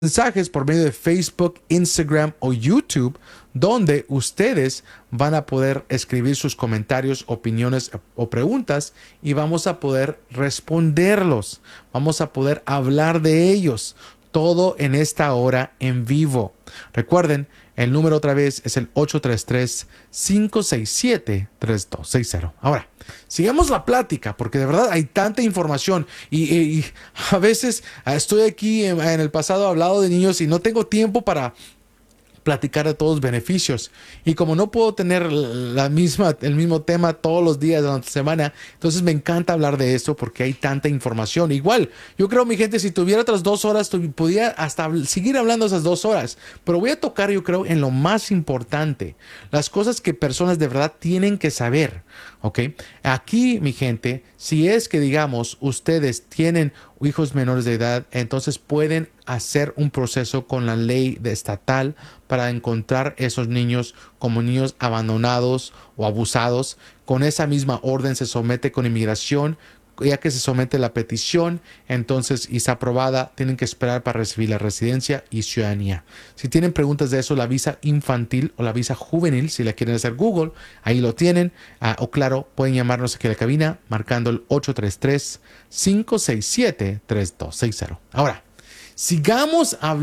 mensajes por medio de Facebook, Instagram o YouTube, donde ustedes van a poder escribir sus comentarios, opiniones o preguntas y vamos a poder responderlos. Vamos a poder hablar de ellos. Todo en esta hora en vivo. Recuerden, el número otra vez es el 833-567-3260. Ahora, sigamos la plática porque de verdad hay tanta información y a veces estoy aquí en el pasado hablado de niños y no tengo tiempo para platicar de todos los beneficios. Y como no puedo tener el mismo tema todos los días de la semana, entonces me encanta hablar de esto porque hay tanta información. Igual, yo creo, mi gente, si tuviera otras 2 horas, podría hasta seguir hablando esas 2 horas. Pero voy a tocar, yo creo, en lo más importante, las cosas que personas de verdad tienen que saber. ¿Ok? Aquí, mi gente, si es que, digamos, ustedes tienen hijos menores de edad, entonces pueden hacer un proceso con la ley estatal para encontrar esos niños como niños abandonados o abusados. Con esa misma orden se somete con inmigración. Ya que se somete la petición, entonces y está aprobada, tienen que esperar para recibir la residencia y ciudadanía. Si tienen preguntas de eso, la visa infantil o la visa juvenil, si la quieren hacer Google, ahí lo tienen. O claro, pueden llamarnos aquí a la cabina marcando el 833-567-3260. Ahora, sigamos hablando.